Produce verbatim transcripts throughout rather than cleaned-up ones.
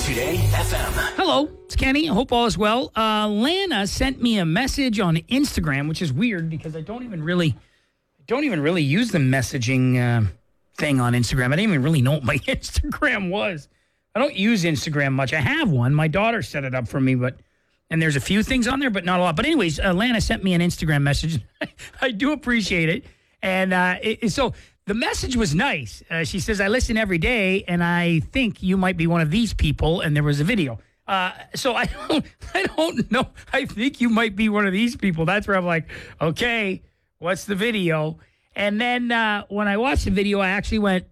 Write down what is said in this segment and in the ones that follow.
Today F M. Hello, it's Kenny. I hope all is well. Uh, Lana sent me a message on Instagram, which is weird because I don't even really, don't even really use the messaging uh, thing on Instagram. I didn't even really know what my Instagram was. I don't use Instagram much. I have one. My daughter set it up for me, but and there's a few things on there, but not a lot. But anyways, uh, Lana sent me an Instagram message. I do appreciate it, and uh, it, so. The message was nice. Uh, she says, I listen every day, and I think you might be one of these people, and there was a video. Uh, so I don't, I don't know. I think you might be one of these people. That's where I'm like, okay, what's the video? And then uh, when I watched the video, I actually went,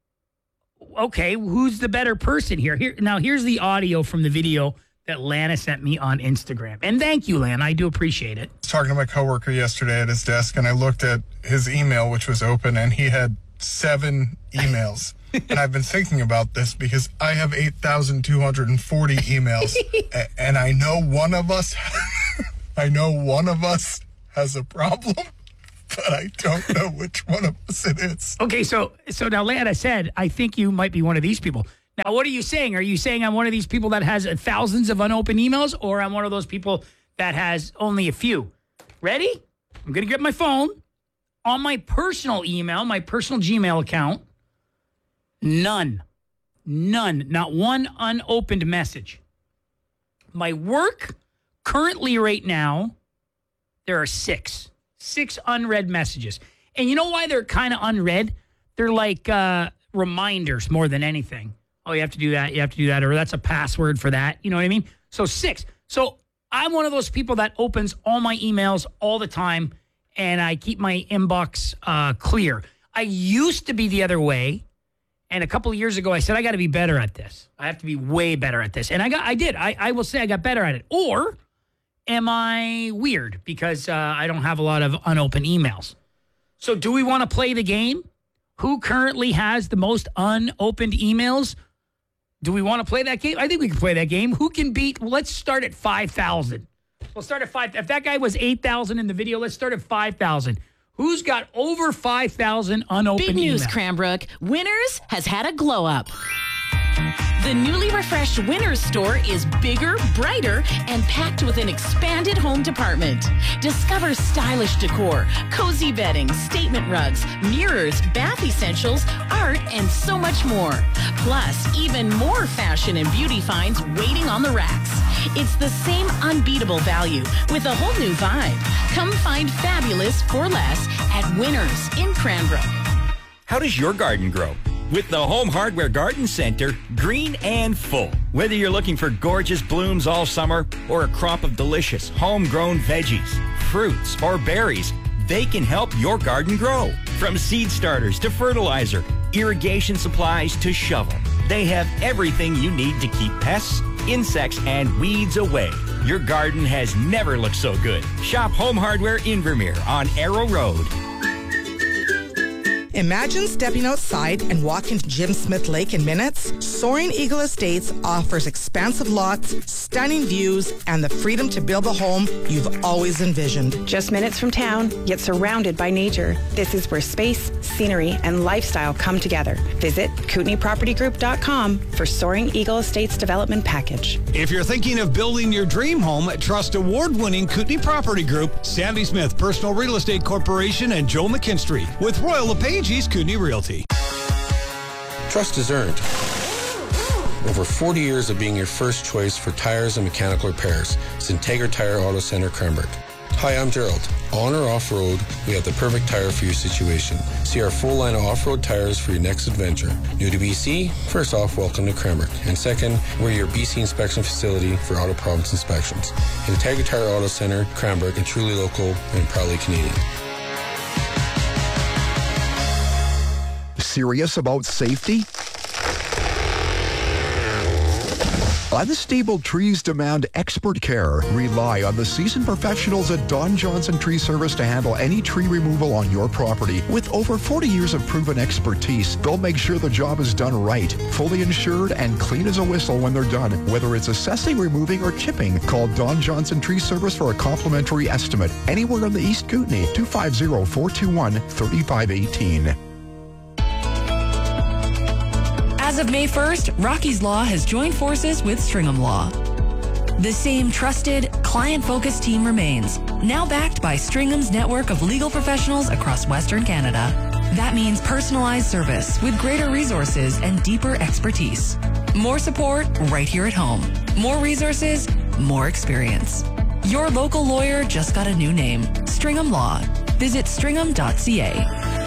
okay, who's the better person here? Here now, here's the audio from the video that Lana sent me on Instagram. And thank you, Lana. I do appreciate it. I was talking to my coworker yesterday at his desk, and I looked at his email, which was open, and he had seven emails. And I've been thinking about this because I have eight thousand two hundred forty emails, a- and I know one of us, I know one of us has a problem, but I don't know which one of us it is. Okay, so so now Lana said, I think you might be one of these people. Now, what are you saying? Are you saying I'm one of these people that has thousands of unopened emails, or I'm one of those people that has only a few? Ready? I'm going to get my phone. On my personal email, my personal Gmail account, none. None. Not one unopened message. My work, currently right now, there are six. Six unread messages. And you know why they're kind of unread? They're like uh, reminders more than anything. Oh, you have to do that. You have to do that. Or that's a password for that. You know what I mean? So six. So I'm one of those people that opens all my emails all the time, and I keep my inbox uh, clear. I used to be the other way. And a couple of years ago, I said, I got to be better at this. I have to be way better at this. And I got, I did. I, I will say I got better at it. Or am I weird because uh, I don't have a lot of unopened emails? So do we want to play the game? Who currently has the most unopened emails? Do we want to play that game? I think we can play that game. Who can beat? Well, let's start at five thousand. We'll start at five. If that guy was eight thousand in the video, let's start at five thousand. Who's got over five thousand unopened emails? Big news, Cranbrook. Winners has had a glow up. The newly refreshed Winners store is bigger, brighter, and packed with an expanded home department. Discover stylish decor, cozy bedding, statement rugs, mirrors, bath essentials, art, and so much more. Plus, even more fashion and beauty finds waiting on the racks. It's the same unbeatable value with a whole new vibe. Come find fabulous for less at Winners in Cranbrook. How does your garden grow? With the Home Hardware Garden Center, green and full. Whether you're looking for gorgeous blooms all summer or a crop of delicious homegrown veggies, fruits, or berries, they can help your garden grow. From seed starters to fertilizer, irrigation supplies to shovel, they have everything you need to keep pests, insects, and weeds away. Your garden has never looked so good. Shop Home Hardware in Vermeer on Arrow Road. Imagine stepping outside and walking to Jim Smith Lake in minutes. Soaring Eagle Estates offers expansive lots, stunning views, and the freedom to build the home you've always envisioned. Just minutes from town, yet surrounded by nature. This is where space, scenery, and lifestyle come together. Visit Kootenai Property Group dot com for Soaring Eagle Estates Development Package. If you're thinking of building your dream home, trust award-winning Kootenai Property Group, Sandy Smith Personal Real Estate Corporation, and Joe McKinstry with Royal LePage East Kootenai Realty. Trust is earned. Over forty years of being your first choice for tires and mechanical repairs is Integra Tire Auto Center, Cranbrook. Hi, I'm Gerald. On or off-road, we have the perfect tire for your situation. See our full line of off-road tires for your next adventure. New to B C? First off, welcome to Cranbrook. And second, we're your B C inspection facility for auto province inspections. Integra Tire Auto Center, Cranbrook, and truly local and proudly Canadian. Serious about safety? Unstable trees demand expert care. Rely on the seasoned professionals at Don Johnson Tree Service to handle any tree removal on your property. With over forty years of proven expertise, they'll make sure the job is done right, fully insured, and clean as a whistle when they're done. Whether it's assessing, removing, or chipping, call Don Johnson Tree Service for a complimentary estimate. Anywhere in the East Kootenai, two five zero, four two one, three five one eight. As As of May first, Rocky's Law has joined forces with Stringham Law. The same trusted, client-focused team remains, now backed by Stringham's network of legal professionals across Western Canada. That means personalized service with greater resources and deeper expertise. More support right here at home. More resources, more experience. Your local lawyer just got a new name, Stringham Law. Visit stringham dot c a.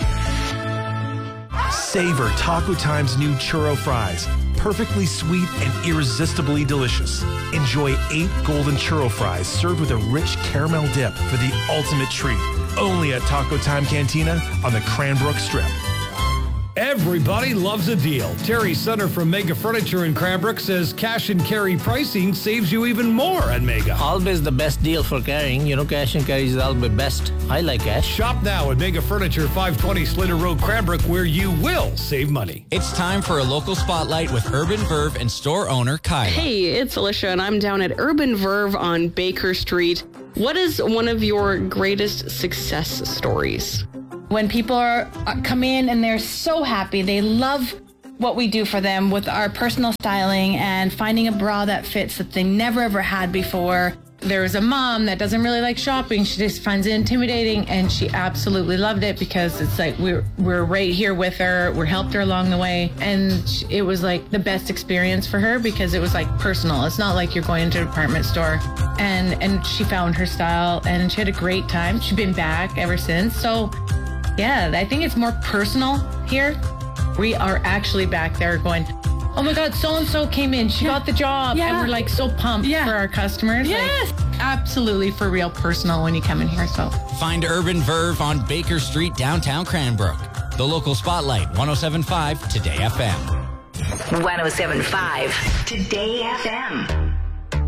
Savor Taco Time's new churro fries. Perfectly sweet and irresistibly delicious. Enjoy eight golden churro fries served with a rich caramel dip for the ultimate treat. Only at Taco Time Cantina on the Cranbrook Strip. Everybody loves a deal. Terry Sutter from Mega Furniture in Cranbrook says cash and carry pricing saves you even more at Mega. Always the best deal for carrying. You know, cash and carry is always best. I like cash. Shop now at Mega Furniture, five twenty Slater Road, Cranbrook, where you will save money. It's time for a local spotlight with Urban Verve and store owner Kyla. Hey, it's Alicia, and I'm down at Urban Verve on Baker Street. What is one of your greatest success stories? When people are, uh, come in and they're so happy, they love what we do for them with our personal styling and finding a bra that fits that they never ever had before. There was a mom that doesn't really like shopping. She just finds it intimidating, and she absolutely loved it because it's like we're we're right here with her. We helped her along the way, and it was like the best experience for her because it was like personal. It's not like you're going into a department store, and and she found her style and she had a great time. She's been back ever since. So yeah, I think it's more personal here. We are actually back there going, oh my God, so-and-so came in. She yeah. got the job. Yeah. And we're like so pumped yeah. for our customers. Yes. Like, absolutely for real personal when you come in here. So find Urban Verve on Baker Street, downtown Cranbrook. The local spotlight, one oh seven point five Today F M. one oh seven point five Today F M.